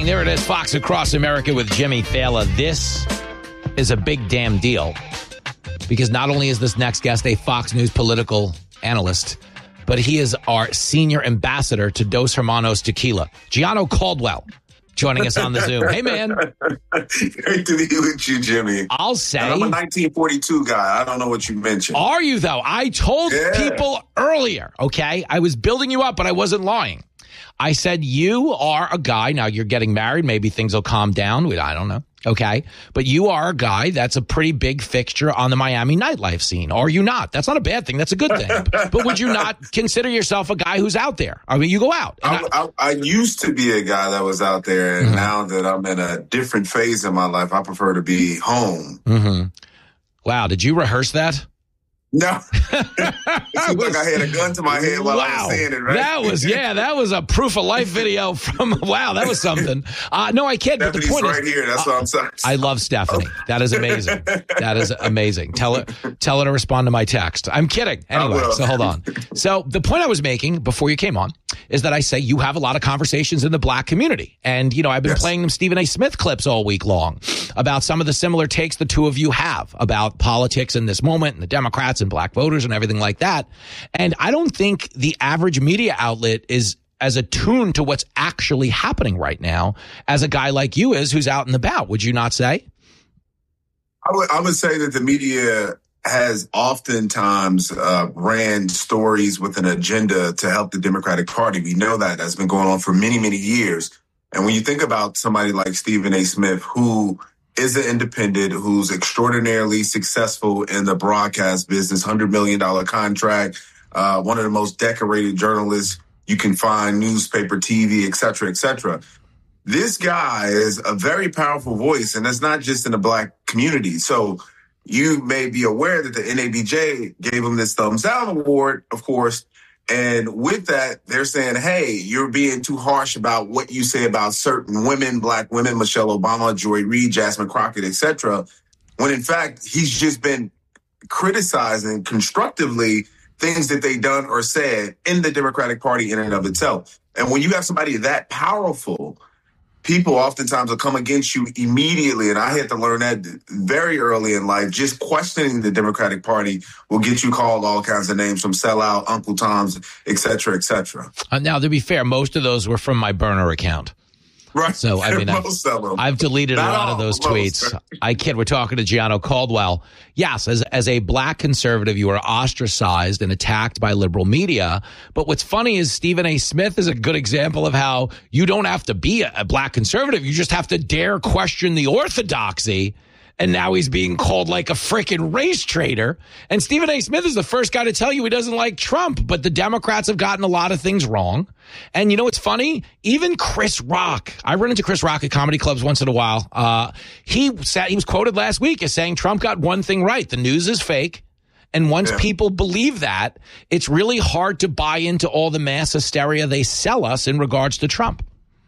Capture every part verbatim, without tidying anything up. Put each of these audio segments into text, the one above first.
Bang, there it is, Fox Across America with Jimmy Fallon. This is a big damn deal because not only is this next guest a Fox News political analyst, but he is our senior ambassador to Dos Hermanos Tequila. Gianno Caldwell joining us on the Zoom. Hey, man. Great to be with you, Jimmy. I'll say. And I'm a nineteen forty-two guy. I don't know what you mentioned. Are you, though? I told yeah. people earlier, okay? I was building you up, but I wasn't lying. I said, you are a guy. Now, you're getting married. Maybe things will calm down. I don't know. Okay. But you are a guy that's a pretty big fixture on the Miami nightlife scene. Are you not? That's not a bad thing. That's a good thing. But would you not consider yourself a guy who's out there? I mean, you go out. I, I, I used to be a guy that was out there. And mm-hmm. now that I'm in a different phase in my life, I prefer to be home. Mm-hmm. Wow. Did you rehearse that? No. It seems like I had a gun to my head while wow. I was saying it, right? That was, yeah, that was a proof of life video from, wow, that was something. Uh, no, I can't. Stephanie's but the point right is, here. That's uh, what I'm saying. I love Stephanie. That is amazing. That is amazing. Tell her, tell her to respond to my text. I'm kidding. Anyway, so hold on. So the point I was making before you came on is that I say you have a lot of conversations in the black community. And, you know, I've been yes. playing them Stephen A. Smith clips all week long about some of the similar takes the two of you have about politics in this moment and the Democrats and black voters and everything like that. And I don't think the average media outlet is as attuned to what's actually happening right now as a guy like you is who's out and about. Would you not say? I would, I would say that the media has oftentimes uh, ran stories with an agenda to help the Democratic Party. We know that. That's been going on for many, many years. And when you think about somebody like Stephen A. Smith, who is an independent, who's extraordinarily successful in the broadcast business, one hundred million dollars contract, uh, one of the most decorated journalists you can find, newspaper, T V, et cetera, et cetera. This guy is a very powerful voice, and it's not just in the black community. So you may be aware that the N A B J gave him this thumbs down award, of course. And with that, they're saying, hey, you're being too harsh about what you say about certain women, black women, Michelle Obama, Joy Reid, Jasmine Crockett, et cetera. When in fact, he's just been criticizing constructively things that they done or said in the Democratic Party in and of itself. And when you have somebody that powerful, people oftentimes will come against you immediately. And I had to learn that very early in life. Just questioning the Democratic Party will get you called all kinds of names, from sellout, Uncle Tom's, et cetera, et cetera. Uh, now, to be fair, most of those were from my burner account. Right. So, I mean, I've, I've deleted Not a lot all, of those tweets. Most. I kid. We're talking to Gianno Caldwell. Yes, as as a black conservative, you are ostracized and attacked by liberal media. But what's funny is Stephen A. Smith is a good example of how you don't have to be a, a black conservative. You just have to dare question the orthodoxy. And now he's being called like a freaking race traitor. And Stephen A. Smith is the first guy to tell you he doesn't like Trump. But the Democrats have gotten a lot of things wrong. And you know what's funny? Even Chris Rock. I run into Chris Rock at comedy clubs once in a while. Uh, he said, he was quoted last week as saying Trump got one thing right. The news is fake. And once yeah. people believe that, it's really hard to buy into all the mass hysteria they sell us in regards to Trump.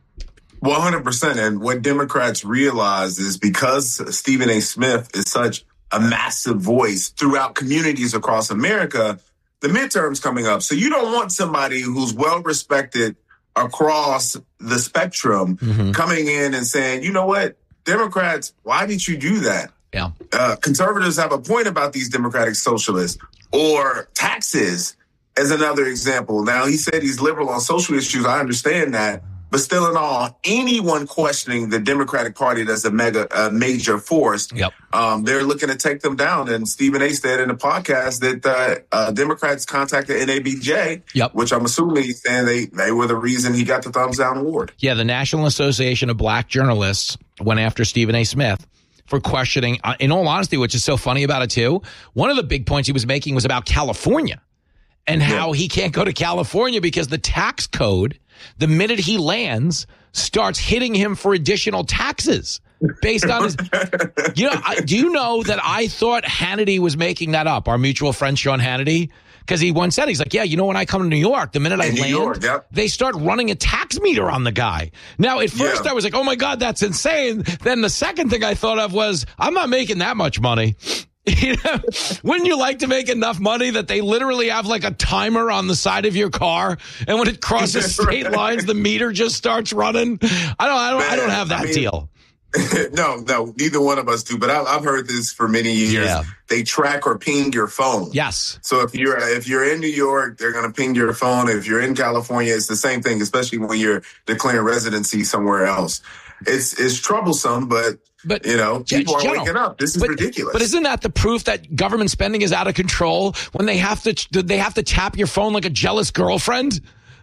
one hundred percent. And what Democrats realize is because Stephen A. Smith is such a massive voice throughout communities across America, the midterms coming up. So you don't want somebody who's well respected across the spectrum mm-hmm. coming in and saying, you know what, Democrats, why did you do that? Yeah. Uh, conservatives have a point about these Democratic socialists, or taxes as another example. Now, he said he's liberal on social issues. I understand that. But still in all, anyone questioning the Democratic Party that's a mega, a major force, yep. um, they're looking to take them down. And Stephen A. said in the podcast that uh, uh, Democrats contacted N A B J, yep. which I'm assuming he's saying they, they were the reason he got the thumbs down award. Yeah, the National Association of Black Journalists went after Stephen A. Smith for questioning, uh, in all honesty, which is so funny about it too. One of the big points he was making was about California and how yeah. he can't go to California because the tax code, the minute he lands, starts hitting him for additional taxes based on his, you know, I, do you know that I thought Hannity was making that up, our mutual friend Sean Hannity? Because he once said, he's like, yeah, you know, when I come to New York, the minute I In land, York, yep. they start running a tax meter on the guy. Now, at first yeah. I was like, oh my God, that's insane. Then the second thing I thought of was, I'm not making that much money. You know, wouldn't you like to make enough money that they literally have like a timer on the side of your car, and when it crosses state right. lines, the meter just starts running? I don't, I don't, Man, I don't have that I mean, deal. no, no, neither one of us do. But I, I've heard this for many years. Yeah. They track or ping your phone. Yes. So if you're if you're in New York, they're going to ping your phone. If you're in California, it's the same thing, especially when you're declaring residency somewhere else. It's it's troublesome, but, but you know, people are General, waking up. This is but, ridiculous. But isn't that the proof that government spending is out of control when they have to they have to tap your phone like a jealous girlfriend?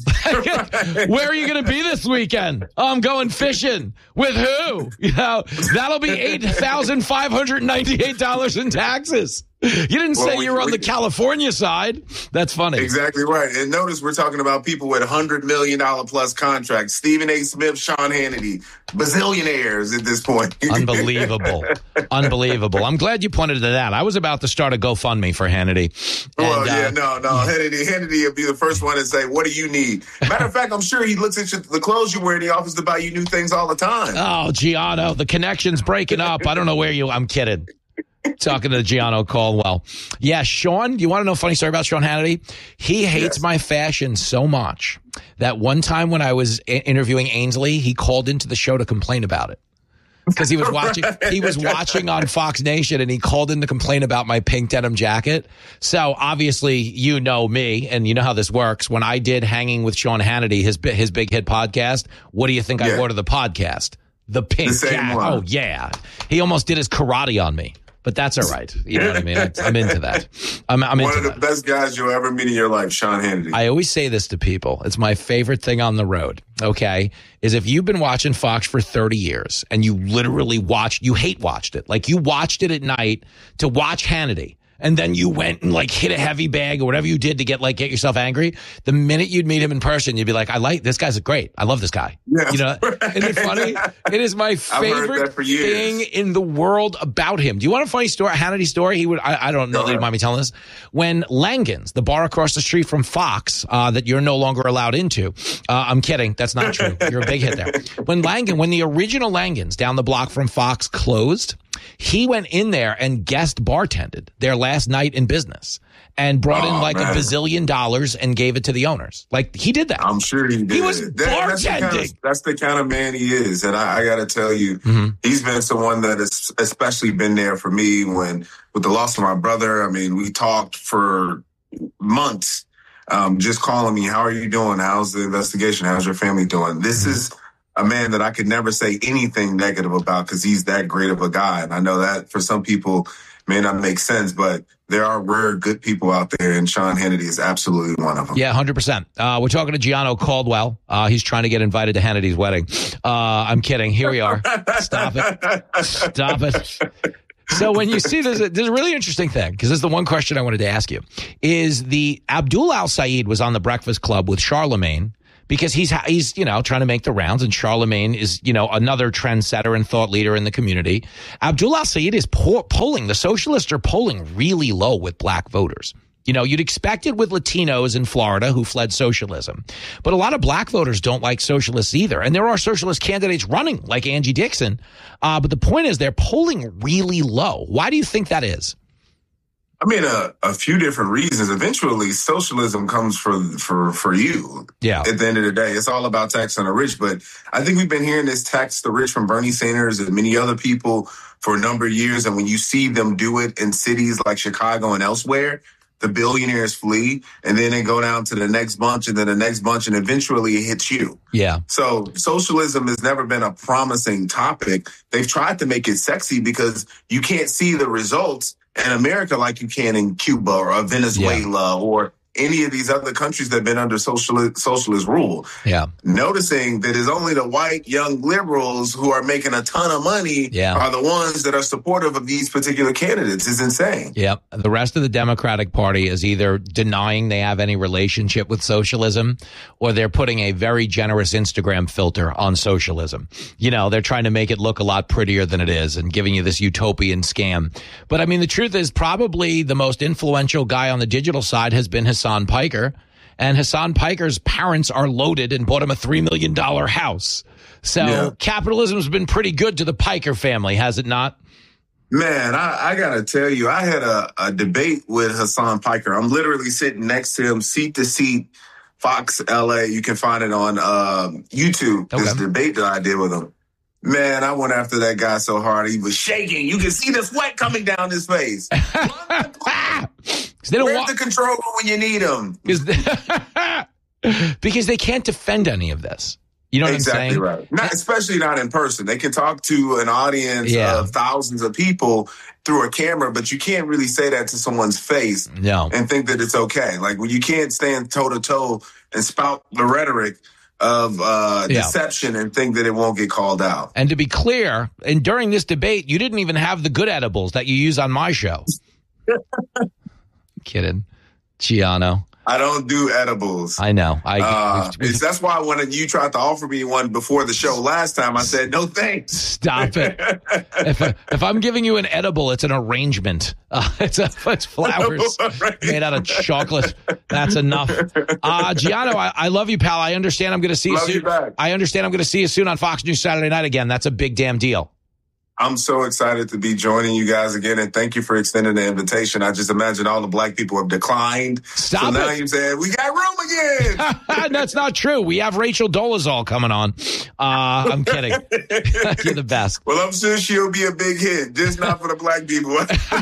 Where are you going to be this weekend? Oh, I'm going fishing. With who? You know, that'll be eight thousand five hundred ninety-eight dollars in taxes. You didn't well, say we, you were on we, the California side. That's funny. Exactly right. And notice we're talking about people with one hundred million dollars plus contracts. Stephen A. Smith, Sean Hannity, bazillionaires at this point. Unbelievable. Unbelievable. I'm glad you pointed to that. I was about to start a GoFundMe for Hannity. And, well, yeah, uh, no, no. Hannity, Hannity will be the first one to say, what do you need? Matter of fact, I'm sure he looks at you, the clothes you wear in the office to buy you new things all the time. Oh, Gianno, the connection's breaking up. I don't know where you, I'm kidding. Talking to Gianno Caldwell. Yeah, Sean, you want to know a funny story about Sean Hannity? He hates yes. my fashion so much that one time when I was a- interviewing Ainsley, he called into the show to complain about it. Because he was watching he was watching on Fox Nation, and he called in to complain about my pink denim jacket. So obviously you know me, and you know how this works. When I did Hanging with Sean Hannity, his his big hit podcast, what do you think yeah. I wore to the podcast? The pink the jacket. One. Oh, yeah. He almost did his karate on me. But that's all right. You know what I mean? I'm into that. I'm, I'm One into of the that. best guys you'll ever meet in your life, Sean Hannity. I always say this to people. It's my favorite thing on the road, okay, is if you've been watching Fox for thirty years and you literally watched, you hate watched it. Like you watched it at night to watch Hannity. And then you went and like hit a heavy bag or whatever you did to get like get yourself angry. The minute you'd meet him in person, you'd be like, I like this guy's great. I love this guy. Yeah. You know, isn't it funny? It is my favorite thing in the world about him. Do you want a funny story? A Hannity story? He would. I, I don't know. That you mind me telling this? When Langens, the bar across the street from Fox, uh, that you're no longer allowed into. Uh, I'm kidding. That's not true. You're a big hit there. When Langen, when the original Langens down the block from Fox closed, he went in there and guest bartended their last night in business and brought oh, in like man. a bazillion dollars and gave it to the owners. Like he did that. I'm sure he did. He was that, bartending. That's the, kind of, that's the kind of man he is. And I, I got to tell you, mm-hmm. he's been someone that has especially been there for me when with the loss of my brother. I mean, we talked for months, um, just calling me. How are you doing? How's the investigation? How's your family doing? This mm-hmm. is a man that I could never say anything negative about because he's that great of a guy. And I know that for some people may not make sense, but there are rare good people out there, and Sean Hannity is absolutely one of them. Yeah, one hundred percent. Uh, we're talking to Gianno Caldwell. Uh, he's trying to get invited to Hannity's wedding. Uh, I'm kidding. Here we are. Stop it. Stop it. So when you see this, there's a really interesting thing, because this is the one question I wanted to ask you, is the Abdul Al-Sayed was on the Breakfast Club with Charlemagne, because he's, he's, you know, trying to make the rounds, and Charlemagne is, you know, another trendsetter and thought leader in the community. Abdul Al-Sayed is po- polling, the socialists are polling really low with black voters. You know, you'd expect it with Latinos in Florida who fled socialism. But a lot of black voters don't like socialists either. And there are socialist candidates running, like Angie Dixon. Uh, but the point is they're polling really low. Why do you think that is? I mean, a, a few different reasons. Eventually, socialism comes for, for, for you. Yeah. At the end of the day, it's all about taxing the rich. But I think we've been hearing this tax the rich from Bernie Sanders and many other people for a number of years. And when you see them do it in cities like Chicago and elsewhere, the billionaires flee, and then they go down to the next bunch, and then the next bunch, and eventually it hits you. Yeah. So socialism has never been a promising topic. They've tried to make it sexy because you can't see the results in America like you can in Cuba or Venezuela yeah. or any of these other countries that have been under socialist, socialist rule. Yeah. Noticing that it's only the white young liberals who are making a ton of money yeah. are the ones that are supportive of these particular candidates is insane. Yeah. The rest of the Democratic Party is either denying they have any relationship with socialism, or they're putting a very generous Instagram filter on socialism. You know, they're trying to make it look a lot prettier than it is and giving you this utopian scam. But I mean, the truth is probably the most influential guy on the digital side has been Hassan Piker, and Hassan Piker's parents are loaded and bought him a three million dollars house. So yeah. capitalism has been pretty good to the Piker family, has it not? Man, I, I got to tell you, I had a, a debate with Hassan Piker. I'm literally sitting next to him, seat to seat, Fox L A. You can find it on uh, YouTube, okay. This debate that I did with him. Man, I went after that guy so hard. He was shaking. You can see the sweat coming down his face. they don't Where's want- the controller when you need him? Because they can't defend any of this. You know what exactly I'm saying? Right. Not, especially not in person. They can talk to an audience yeah. of thousands of people through a camera, but you can't really say that to someone's face no. and think that it's okay. Like when you can't stand toe to toe and spout the rhetoric of uh, yeah. deception and think that it won't get called out. And to be clear, and during this debate, you didn't even have the good edibles that you use on my show. Kidding. Giano. I don't do edibles. I know. I. Uh, it's, that's why when you tried to offer me one before the show last time, I said no thanks. Stop it. if if I'm giving you an edible, it's an arrangement. Uh, it's a, it's flowers made out of chocolate. That's enough. Uh, Giano, I, I love you, pal. I understand. I'm going to see love you soon. You back. I understand. I'm going to see you soon on Fox News Saturday night again. That's a big damn deal. I'm so excited to be joining you guys again, and thank you for extending the invitation. I just imagine all the black people have declined. Stop so it. now you're saying, we got room again. That's not true. We have Rachel Dolezal coming on. Uh, I'm kidding. You're the best. Well, I'm sure she'll be a big hit, just not for the black people.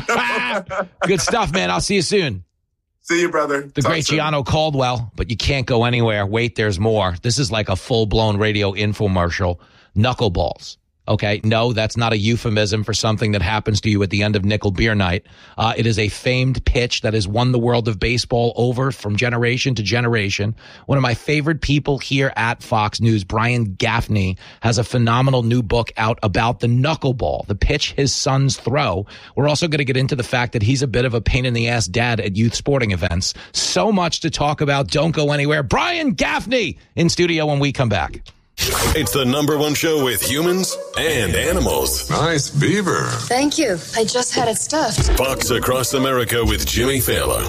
Good stuff, man. I'll see you soon. See you, brother. The Talk great soon. Giano Caldwell, but you can't go anywhere. Wait, there's more. This is like a full-blown radio infomercial. Knuckleballs. Okay, no, that's not a euphemism for something that happens to you at the end of nickel beer night. Uh, it is a famed pitch that has won the world of baseball over from generation to generation. One of my favorite people here at Fox News, Brian Gaffney, has a phenomenal new book out about the knuckleball, the pitch his sons throw. We're also going to get into the fact that he's a bit of a pain-in-the-ass dad at youth sporting events. So much to talk about. Don't go anywhere. Brian Gaffney in studio when we come back. It's the number one show with humans and animals. Nice beaver. Thank you. I just had it stuffed. Fox Across America with Jimmy Fallon.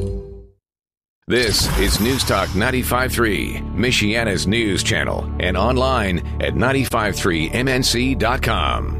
This is News Talk ninety-five point three, Michiana's news channel, and online at nine five three M N C dot com.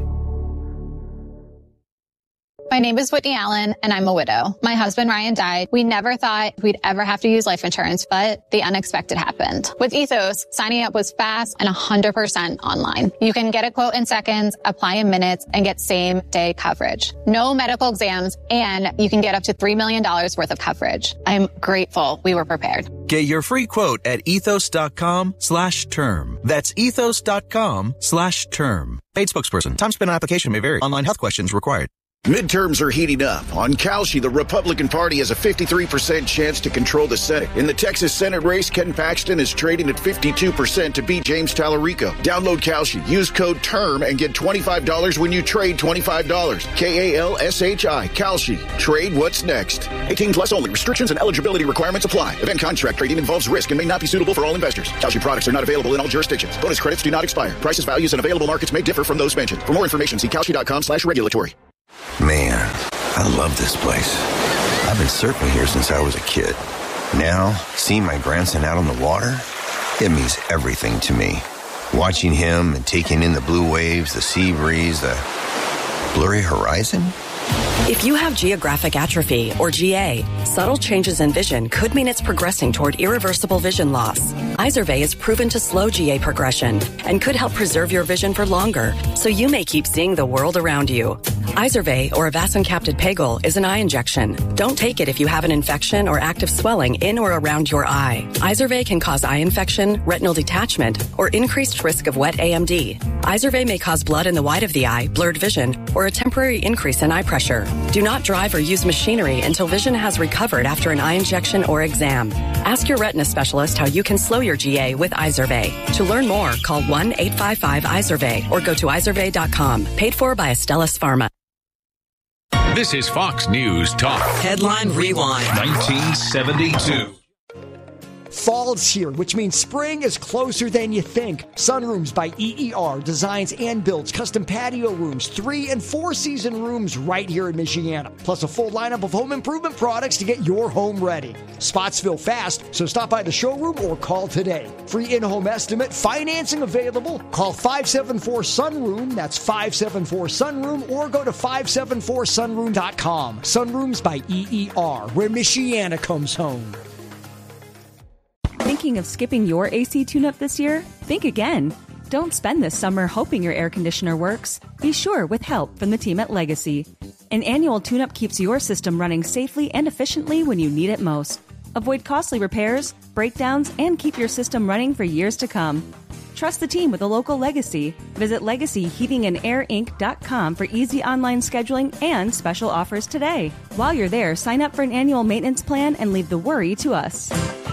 My name is Whitney Allen, and I'm a widow. My husband, Ryan, died. We never thought we'd ever have to use life insurance, but the unexpected happened. With Ethos, signing up was fast and one hundred percent online. You can get a quote in seconds, apply in minutes, and get same-day coverage. No medical exams, and you can get up to three million dollars worth of coverage. I'm grateful we were prepared. Get your free quote at ethos.com slash term. That's ethos.com slash term. Paid spokesperson. Time spent on application may vary. Online health questions required. Midterms are heating up. On Kalshi, the Republican Party has a fifty-three percent chance to control the Senate. In the Texas Senate race, Ken Paxton is trading at fifty-two percent to beat James Tallarico. Download Kalshi, use code TERM, and get twenty-five dollars when you trade twenty-five dollars. K A L S H I, Kalshi. Trade what's next. eighteen plus only. Restrictions and eligibility requirements apply. Event contract trading involves risk and may not be suitable for all investors. Kalshi products are not available in all jurisdictions. Bonus credits do not expire. Prices, values, and available markets may differ from those mentioned. For more information, see Kalshi.com slash regulatory. Man, I love this place. I've been surfing here since I was a kid. Now, seeing my grandson out on the water, it means everything to me. Watching him and taking in the blue waves, the sea breeze, the blurry horizon. If you have geographic atrophy, or G A, subtle changes in vision could mean it's progressing toward irreversible vision loss. Izervay is proven to slow G A progression and could help preserve your vision for longer, so you may keep seeing the world around you. Izervay, or avacincaptad pegol, is an eye injection. Don't take it if you have an infection or active swelling in or around your eye. Izervay can cause eye infection, retinal detachment, or increased risk of wet A M D. Izervay may cause blood in the white of the eye, blurred vision, or a temporary increase in eye pressure. Do not drive or use machinery until vision has recovered after an eye injection or exam. Ask your retina specialist how you can slow your G A with Izervay. To learn more, call one eight five five Izervay or go to izervay dot com. Paid for by Astellas Pharma. This is Fox News Talk. Headline Rewind. nineteen seventy-two. Fall's here, which means spring is closer than you think. Sunrooms by E E R designs and builds custom patio rooms, three and four season rooms right here in Michiana. Plus a full lineup of home improvement products to get your home ready. Spots fill fast, so stop by the showroom or call today. Free in-home estimate, financing available. Call five seven four sunroom, that's five seven four sunroom, or go to five seven four sunroom dot com. Sunrooms by E E R, where Michiana comes home. Thinking of skipping your A C tune-up this year? Think again. Don't spend this summer hoping your air conditioner works. Be sure with help from the team at Legacy. An annual tune-up keeps your system running safely and efficiently when you need it most. Avoid costly repairs, breakdowns, and keep your system running for years to come. Trust the team with a local Legacy. Visit legacy heating and air inc dot com for easy online scheduling and special offers today. While you're there, sign up for an annual maintenance plan and leave the worry to us.